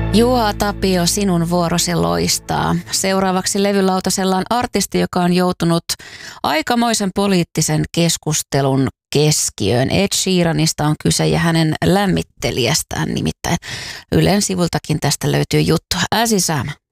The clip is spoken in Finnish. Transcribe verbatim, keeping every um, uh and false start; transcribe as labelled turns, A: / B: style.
A: Juha Tapio, sinun vuorosi loistaa. Seuraavaksi levylautasella on artisti, joka on joutunut aikamoisen poliittisen keskustelun keskiöön. Ed Sheeranista on kyse ja hänen lämmittelijästään nimittäin. Ylen sivultakin tästä löytyy juttu. As is Am.